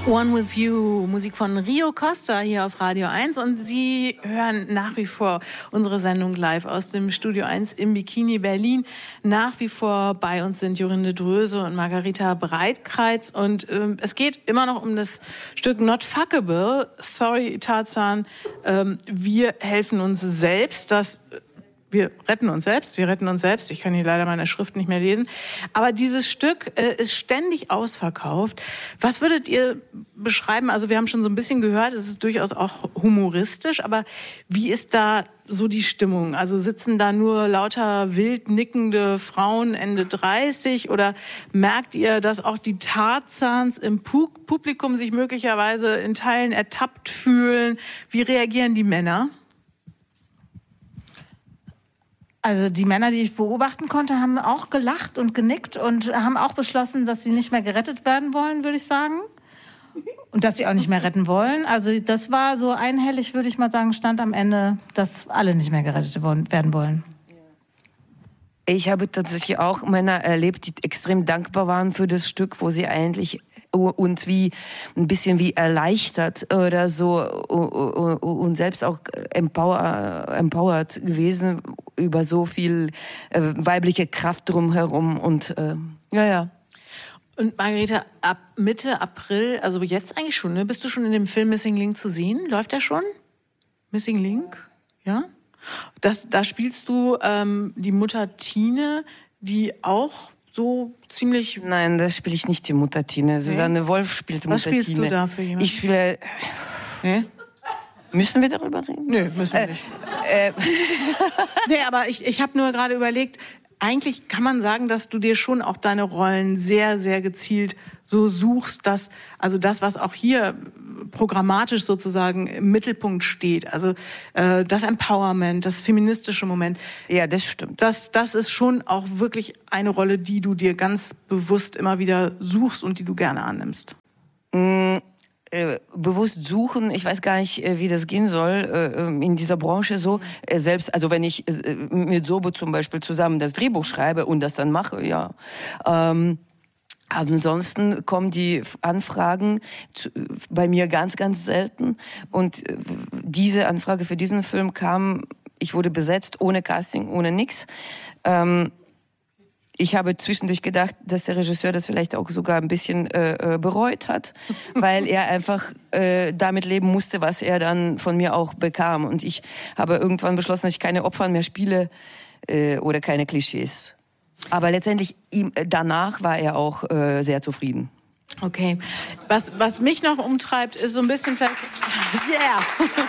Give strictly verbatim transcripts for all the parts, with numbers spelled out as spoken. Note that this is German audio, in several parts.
One With You, Musik von Rio Costa hier auf Radio eins, und Sie hören nach wie vor unsere Sendung live aus dem Studio eins im Bikini Berlin. Nach wie vor bei uns sind Jorinde Dröse und Margarita Breitkreuz, und ähm, es geht immer noch um das Stück Not Fuckable. Sorry Tarzan, ähm, wir helfen uns selbst, das Wir retten uns selbst, wir retten uns selbst. Ich kann hier leider meine Schrift nicht mehr lesen. Aber dieses Stück äh, ist ständig ausverkauft. Was würdet ihr beschreiben? Also wir haben schon so ein bisschen gehört, es ist durchaus auch humoristisch. Aber wie ist da so die Stimmung? Also sitzen da nur lauter wild nickende Frauen Ende dreißig? Oder merkt ihr, dass auch die Tarzans im Publikum sich möglicherweise in Teilen ertappt fühlen? Wie reagieren die Männer? Also die Männer, die ich beobachten konnte, haben auch gelacht und genickt und haben auch beschlossen, dass sie nicht mehr gerettet werden wollen, würde ich sagen. Und dass sie auch nicht mehr retten wollen. Also das war so einhellig, würde ich mal sagen, stand am Ende, dass alle nicht mehr gerettet werden wollen. Ich habe tatsächlich auch Männer erlebt, die extrem dankbar waren für das Stück, wo sie eigentlich und wie ein bisschen wie erleichtert oder so und selbst auch empower, empowered gewesen über so viel äh, weibliche Kraft drumherum und äh, ja, ja. Und Margarita, ab Mitte April, also jetzt eigentlich schon, ne? Bist du schon in dem Film Missing Link zu sehen? Läuft der schon? Missing Link? Ja? Das, da spielst du ähm, die Mutter Tine, die auch so ziemlich... Nein, da spiele ich nicht die Mutter Tine. Okay. Susanne Wolf spielt Mutter Tine. Was spielst du da für jemanden? Ich spiele... Nee? Müssen wir darüber reden? Nö, müssen wir nicht. Äh, äh. Nee, aber ich, ich habe nur gerade überlegt, eigentlich kann man sagen, dass du dir schon auch deine Rollen sehr, sehr gezielt so suchst, dass also das, was auch hier programmatisch sozusagen im Mittelpunkt steht, also äh, das Empowerment, das feministische Moment. Ja, das stimmt. Das, das ist schon auch wirklich eine Rolle, die du dir ganz bewusst immer wieder suchst und die du gerne annimmst. Mm. Äh, bewusst suchen, ich weiß gar nicht, äh, wie das gehen soll, äh, in dieser Branche so, äh, selbst, also wenn ich äh, mit Sobo zum Beispiel zusammen das Drehbuch schreibe und das dann mache, ja. Ähm, ansonsten kommen die Anfragen zu, bei mir ganz, ganz selten, und äh, diese Anfrage für diesen Film kam, ich wurde besetzt, ohne Casting, ohne nix. Ähm, Ich habe zwischendurch gedacht, dass der Regisseur das vielleicht auch sogar ein bisschen äh, bereut hat, weil er einfach äh, damit leben musste, was er dann von mir auch bekam. Und ich habe irgendwann beschlossen, dass ich keine Opfer mehr spiele äh, oder keine Klischees. Aber letztendlich ihm, danach war er auch äh, sehr zufrieden. Okay. Was, was mich noch umtreibt, ist so ein bisschen vielleicht... Yeah!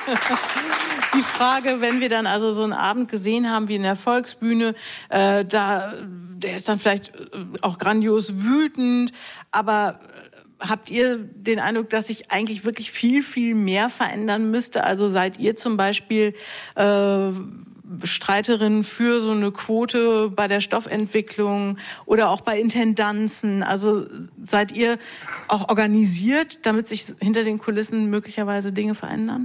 Die Frage, wenn wir dann also so einen Abend gesehen haben wie in der Volksbühne, äh, da, der ist dann vielleicht auch grandios wütend, aber habt ihr den Eindruck, dass sich eigentlich wirklich viel, viel mehr verändern müsste? Also seid ihr zum Beispiel äh, Streiterin für so eine Quote bei der Stoffentwicklung oder auch bei Intendanzen? Also seid ihr auch organisiert, damit sich hinter den Kulissen möglicherweise Dinge verändern?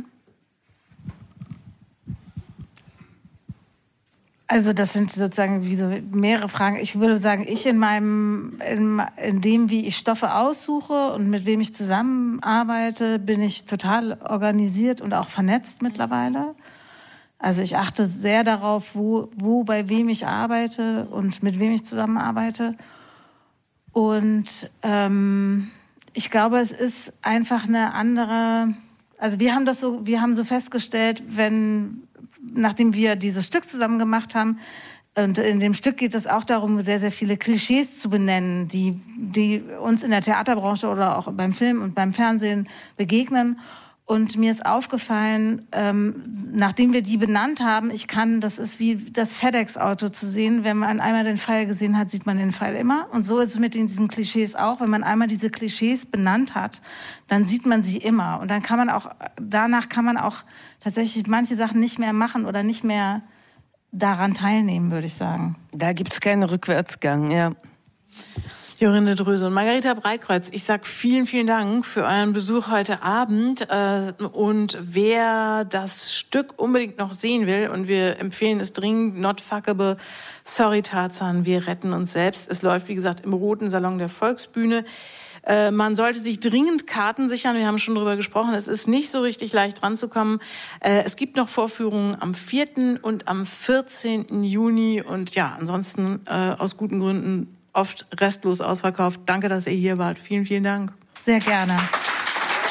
Also das sind sozusagen wie so mehrere Fragen. Ich würde sagen, ich in meinem, in, in dem, wie ich Stoffe aussuche und mit wem ich zusammenarbeite, bin ich total organisiert und auch vernetzt mittlerweile. Also ich achte sehr darauf, wo, wo bei wem ich arbeite und mit wem ich zusammenarbeite. Und ähm, ich glaube, es ist einfach eine andere. Also wir haben das so, wir haben so festgestellt, wenn nachdem wir dieses Stück zusammen gemacht haben, und in dem Stück geht es auch darum, sehr, sehr viele Klischees zu benennen, die, die uns in der Theaterbranche oder auch beim Film und beim Fernsehen begegnen. Und mir ist aufgefallen, ähm, nachdem wir die benannt haben, ich kann, das ist wie das FedEx-Auto zu sehen. Wenn man einmal den Pfeil gesehen hat, sieht man den Pfeil immer. Und so ist es mit den, diesen Klischees auch. Wenn man einmal diese Klischees benannt hat, dann sieht man sie immer. Und dann kann man auch, danach kann man auch tatsächlich manche Sachen nicht mehr machen oder nicht mehr daran teilnehmen, würde ich sagen. Da gibt's keinen Rückwärtsgang, ja. Jorinde Dröse und Margarita Breitkreuz, ich sag vielen, vielen Dank für euren Besuch heute Abend. Und wer das Stück unbedingt noch sehen will, und wir empfehlen es dringend, Not Fuckable, Sorry Tarzan, wir retten uns selbst. Es läuft, wie gesagt, im Roten Salon der Volksbühne. Äh, man sollte sich dringend Karten sichern. Wir haben schon drüber gesprochen. Es ist nicht so richtig leicht ranzukommen. Äh, es gibt noch Vorführungen am vierten und am vierzehnten Juni. Und ja, ansonsten äh, aus guten Gründen oft restlos ausverkauft. Danke, dass ihr hier wart. Vielen, vielen Dank. Sehr gerne.